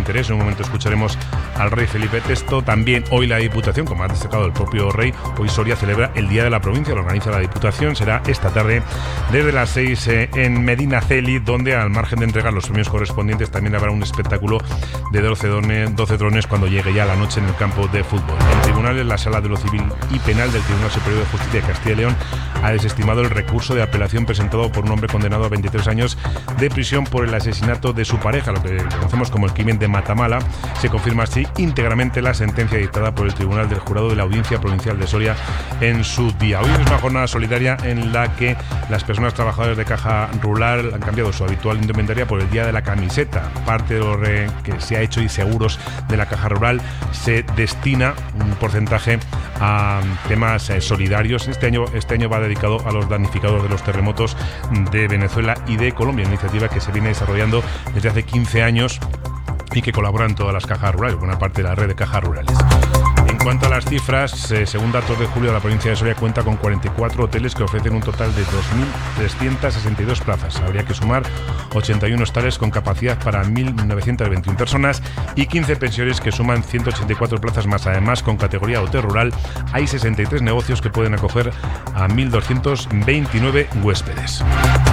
interés. En un momento escucharemos al rey Felipe VI. También hoy la Diputación, como ha destacado el propio rey, hoy Soria celebra el Día de la Provincia, lo organiza la Diputación. Será esta tarde desde las 6 en Medinaceli, donde al margen de entregar los premios correspondientes también habrá un espectáculo de 12 drones cuando llegue ya la noche en el campo de fútbol. En tribunales, la Sala de lo Civil y Penal del Tribunal Superior de Justicia de Castilla y León ha desestimado el recurso de apelación presentado por un hombre condenado a 23 años de prisión por el asesinato de su pareja, lo que conocemos como el crimen de Matamala. Se confirma así íntegramente la sentencia dictada por el Tribunal del Jurado de la Audiencia Provincial de Soria en su día. Hoy es una jornada solidaria en la que las personas trabajadoras de Caja Rural han cambiado su habitual indumentaria por el Día de la Camiseta. Parte de lo que se ha hecho y seguros de la Caja Rural se destina un porcentaje a temas solidarios. Este año va dedicado a los damnificados de los terremotos de Venezuela y de Colombia, una iniciativa que se viene desarrollando desde hace 15 años y que colaboran todas las cajas rurales, buena parte de la red de cajas rurales. En cuanto a las cifras, según datos de julio, la provincia de Soria cuenta con 44 hoteles que ofrecen un total de 2.362 plazas. Habría que sumar 81 hostales con capacidad para 1.921 personas y 15 pensiones que suman 184 plazas más. Además, con categoría hotel rural, hay 63 negocios que pueden acoger a 1.229 huéspedes.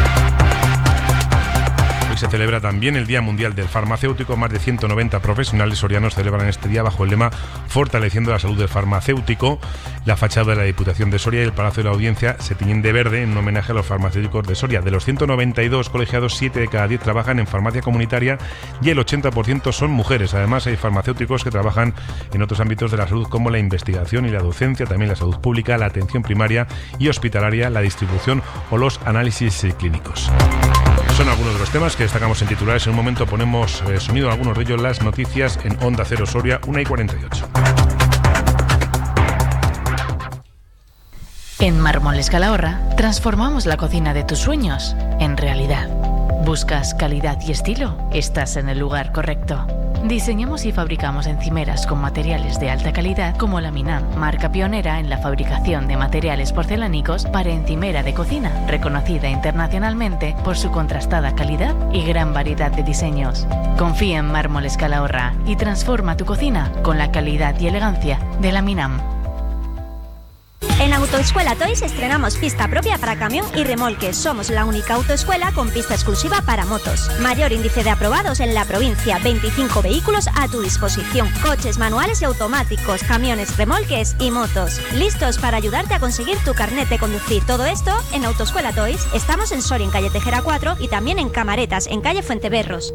Se celebra también el Día Mundial del Farmacéutico. Más de 190 profesionales sorianos celebran este día bajo el lema Fortaleciendo la salud del farmacéutico. La fachada de la Diputación de Soria y el Palacio de la Audiencia se tiñen de verde en homenaje a los farmacéuticos de Soria. De los 192 colegiados, 7 de cada 10 trabajan en farmacia comunitaria y el 80% son mujeres. Además, hay farmacéuticos que trabajan en otros ámbitos de la salud como la investigación y la docencia, también la salud pública, la atención primaria y hospitalaria, la distribución o los análisis clínicos. Son algunos de los temas que destacamos en titulares. En un momento ponemos sonido a algunos de ellos, las noticias en Onda Cero Soria, 1:48. En Mármoles Calahorra transformamos la cocina de tus sueños en realidad. ¿Buscas calidad y estilo? Estás en el lugar correcto. Diseñamos y fabricamos encimeras con materiales de alta calidad como la Minam, marca pionera en la fabricación de materiales porcelánicos para encimera de cocina, reconocida internacionalmente por su contrastada calidad y gran variedad de diseños. Confía en Mármoles Calahorra y transforma tu cocina con la calidad y elegancia de la Minam. En Autoescuela Toys estrenamos pista propia para camión y remolque. Somos la única autoescuela con pista exclusiva para motos. Mayor índice de aprobados en la provincia. 25 vehículos a tu disposición. Coches manuales y automáticos, camiones, remolques y motos. Listos para ayudarte a conseguir tu carnet de conducir. Todo esto en Autoescuela Toys. Estamos en Soria, en calle Tejera 4 y también en Camaretas, en calle Fuenteberros.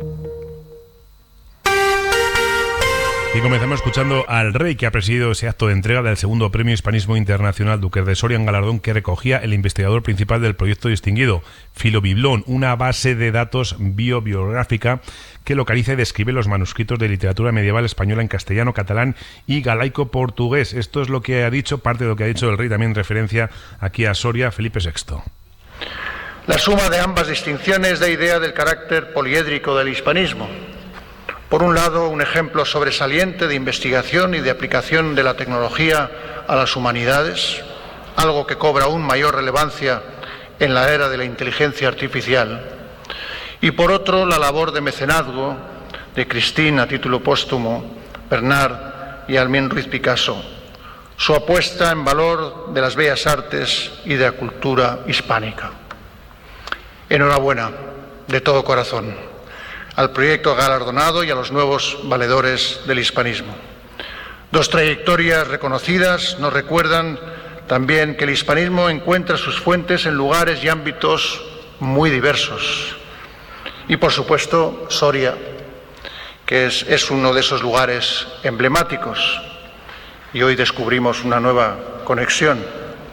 Y comenzamos escuchando al rey, que ha presidido ese acto de entrega del segundo Premio Hispanismo Internacional Duque de Soria, en galardón que recogía el investigador principal del proyecto distinguido, Filobiblón, una base de datos biográfica que localiza y describe los manuscritos de literatura medieval española en castellano, catalán y galaico-portugués. Esto es lo que ha dicho, parte de lo que ha dicho el rey, también en referencia aquí a Soria, Felipe VI. La suma de ambas distinciones da idea del carácter poliédrico del hispanismo. Por un lado, un ejemplo sobresaliente de investigación y de aplicación de la tecnología a las humanidades, algo que cobra aún mayor relevancia en la era de la inteligencia artificial. Y por otro, la labor de mecenazgo de Christine a título póstumo, Bernard y Almín Ruiz Picasso, su apuesta en valor de las bellas artes y de la cultura hispánica. Enhorabuena, de todo corazón, al proyecto galardonado y a los nuevos valedores del hispanismo. Dos trayectorias reconocidas nos recuerdan también que el hispanismo encuentra sus fuentes en lugares y ámbitos muy diversos. Y por supuesto, Soria, que es uno de esos lugares emblemáticos. Y hoy descubrimos una nueva conexión.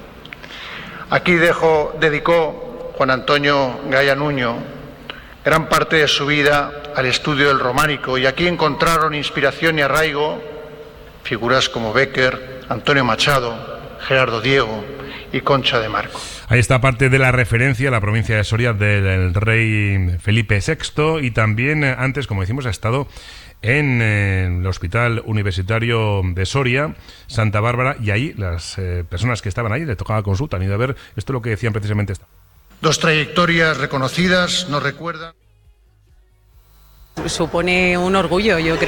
Aquí dedicó Juan Antonio Gaya Nuño gran parte de su vida al estudio del románico, y aquí encontraron inspiración y arraigo figuras como Bécquer, Antonio Machado, Gerardo Diego y Concha de Marco. Ahí está parte de la referencia a la provincia de Soria del rey Felipe VI, y también antes, como decimos, ha estado en el Hospital Universitario de Soria, Santa Bárbara, y ahí las personas que estaban ahí le tocaba consulta, han ido a ver, esto es lo que decían precisamente. Dos trayectorias reconocidas nos recuerdan. Supone un orgullo, yo creo.